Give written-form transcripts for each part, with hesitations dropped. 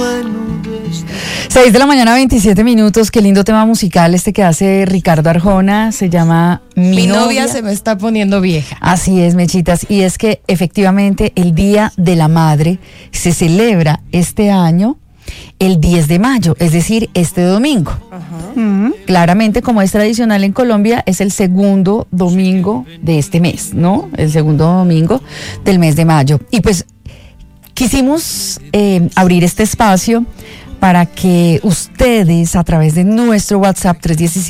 6 de la mañana, 27 minutos. Qué lindo tema musical este que hace Ricardo Arjona. Se llama Mi novia se me está poniendo vieja. Así es, Mechitas. Y es que efectivamente el Día de la Madre se celebra este año el 10 de mayo, es decir, este domingo. Claramente, como es tradicional en Colombia, es el segundo domingo de este mes, ¿no? El segundo domingo del mes de mayo. Y pues quisimos abrir este espacio para que ustedes, a través de nuestro WhatsApp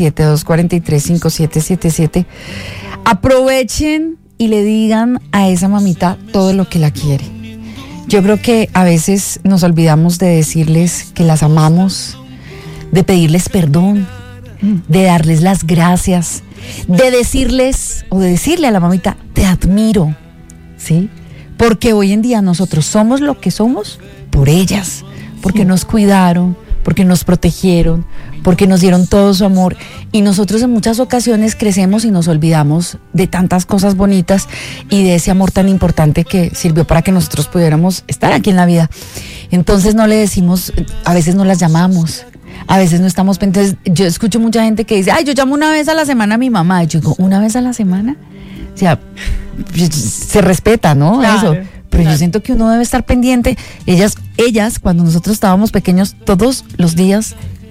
317-243-5777, aprovechen y le digan a esa mamita todo lo que la quiere. Yo creo que a veces nos olvidamos de decirles que las amamos, de pedirles perdón, de darles las gracias, de decirles o de decirle a la mamita, te admiro, ¿sí? Porque hoy en día nosotros somos lo que somos por ellas, porque nos cuidaron, porque nos protegieron, porque nos dieron todo su amor, y nosotros en muchas ocasiones crecemos y nos olvidamos de tantas cosas bonitas y de ese amor tan importante que sirvió para que nosotros pudiéramos estar aquí en la vida. Entonces no le decimos, a veces no las llamamos, a veces no estamos pendientes. Yo escucho mucha gente que dice, ay, yo llamo una vez a la semana a mi mamá. Y yo digo, ¿una vez a la semana? O sea, se respeta, ¿no? Claro. Eso. Pero yo siento que uno debe estar pendiente. Ellas, cuando nosotros estábamos pequeños, todos los días,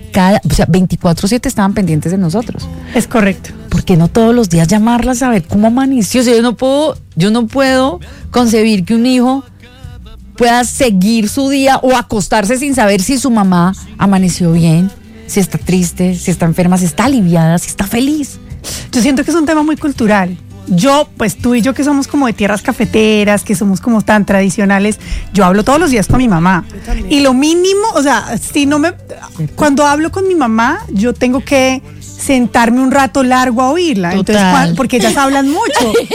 24/7 estaban pendientes de nosotros. Es correcto. ¿Por qué no todos los días llamarlas a ver cómo amaneció? O sea, yo no puedo concebir que un hijo pueda seguir su día o acostarse sin saber si su mamá amaneció bien, si está triste, si está enferma, si está aliviada, si está feliz. Yo siento que es un tema muy cultural. Pues tú y yo que somos como de tierras cafeteras, que somos como tan tradicionales, yo hablo todos los días con mi mamá. Y lo mínimo, o sea, cuando hablo con mi mamá, yo tengo que sentarme un rato largo a oírla. Entonces, porque ellas hablan mucho. Sí,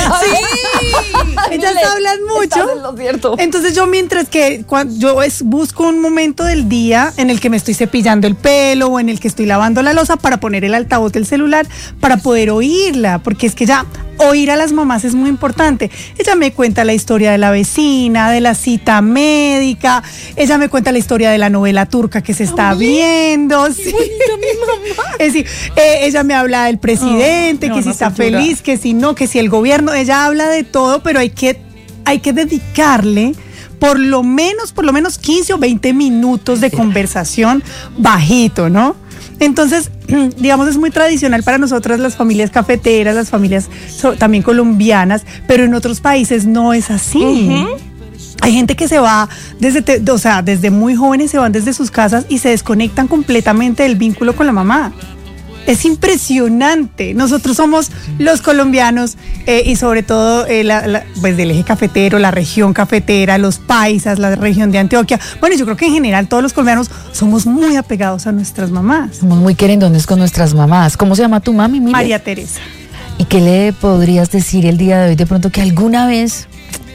ellas hablan mucho. Entonces yo mientras que yo busco un momento del día en el que me estoy cepillando el pelo o en el que estoy lavando la loza para poner el altavoz del celular para poder oírla, porque es que ya oír a las mamás es muy importante. Ella me cuenta la historia de la vecina, de la cita médica, ella me cuenta la historia de la novela turca que se está viendo. Sí. Es decir, ella me habla del presidente, que si está feliz, que si no, que si el gobierno, ella habla de todo, pero hay que dedicarle por lo menos 15 o 20 minutos de conversación bajito, ¿no? Entonces, digamos, es muy tradicional para nosotras las familias cafeteras, las familias también colombianas, pero en otros países no es así. Uh-huh. Hay gente que se va desde muy jóvenes, se van desde sus casas y se desconectan completamente del vínculo con la mamá. Es impresionante. Nosotros somos los colombianos y sobre todo pues del eje cafetero, la región cafetera, los paisas, la región de Antioquia. Bueno, yo creo que en general todos los colombianos somos muy apegados a nuestras mamás. Somos muy querendones con nuestras mamás. ¿Cómo se llama tu mami? Mire. María Teresa. ¿Y qué le podrías decir el día de hoy de pronto que alguna vez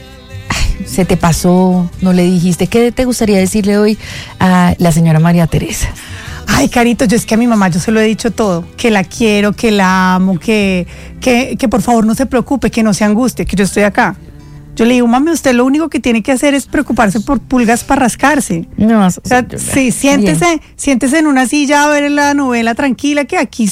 se te pasó, no le dijiste? ¿Qué te gustaría decirle hoy a la señora María Teresa? Ay, Carito, yo es que a mi mamá yo se lo he dicho todo, que la quiero, que la amo, que por favor no se preocupe, que no se angustie, que yo estoy acá. Yo le digo, mami, usted lo único que tiene que hacer es preocuparse por pulgas para rascarse. No, o sea, sí, siéntese en una silla a ver la novela tranquila, que aquí